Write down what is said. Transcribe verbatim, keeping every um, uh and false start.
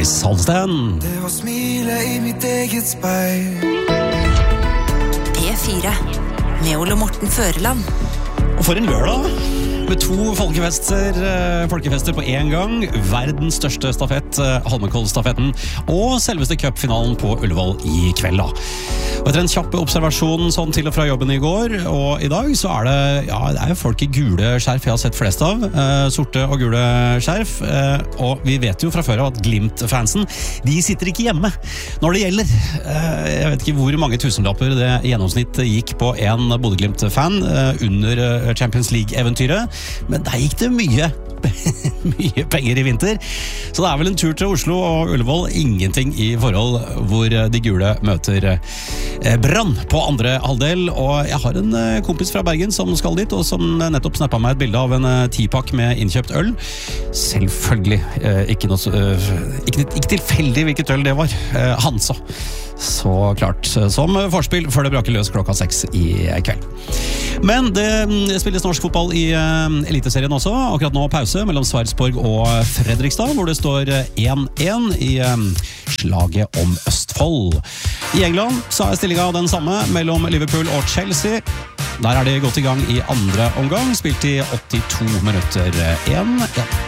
Chris Holsten. Det var smile i mitt eget speil. P fire med Ole Morten Føreland. Og for en lørdag, med to folkefester, folkefester på en gang, verdens største stafett, Holmenkollstafetten, og selveste cupfinalen på Ullevål i kveld da. Og etter en kjapp observasjon sånn til og fra jobben i går, og i dag så er det, ja, det er jo folk i gule skjerf jeg har sett flest av, eh, sorte og gule skjerf, eh, og vi vet jo fra før av at Glimt-fansen, de sitter ikke hjemme når det gjelder. Eh, jeg vet ikke hvor mange tusenlapper det i gjennomsnitt gikk på en Bodø Glimt-fan eh, under Champions League-eventyret, men der gikk det mye mye penger i vinter. Så det er vel en tur til Oslo og Ullevål, ingenting i forhold hvor de gule møter Brann på andre halvdel. Og jeg har en kompis fra Bergen som skal dit, og som nettopp snappet meg et bilde av en tipakk med innkjøpt øl. Selvfølgelig ikke noe, ikke, ikke tilfeldig hvilket øl det var. Hansa. Så klart, som forspill før det braker løs klokka seks i kveld. Men det spilles norsk fotball i eliteserien også. Akkurat nå pause mellom Sarpsborg og Fredrikstad, hvor det står én én i slaget om Østfold. I England så er stillingen den samme mellom Liverpool og Chelsea. Der er de gått i gang i andre omgang, spilt i åttito minutter. én én.